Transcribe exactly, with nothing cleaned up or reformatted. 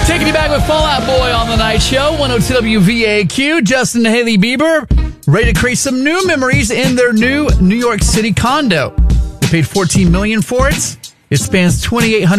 Taking you back with Fall Out Boy on the night show, one oh two W V A Q. Justin and Hailey Bieber ready to create some new memories in their new New York City condo. They paid fourteen million dollars for it. It spans twenty-eight hundred